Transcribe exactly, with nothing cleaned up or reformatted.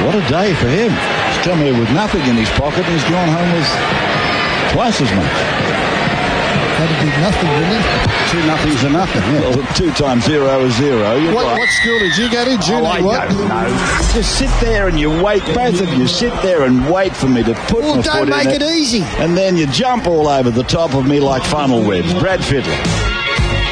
what a day for him. He's come here with nothing in his pocket and he's gone home with twice as much. That'd be nothing, wouldn't it? Two nothings are nothing, yeah. Well, two times zero is zero. You're What, right. what school did you go to? Junior Oh, I what? don't know. Just sit there and you wait. Both of you sit there and wait for me to put Well, my don't foot make in it easy. And then you jump all over the top of me like funnel webs. Brad Fiddler.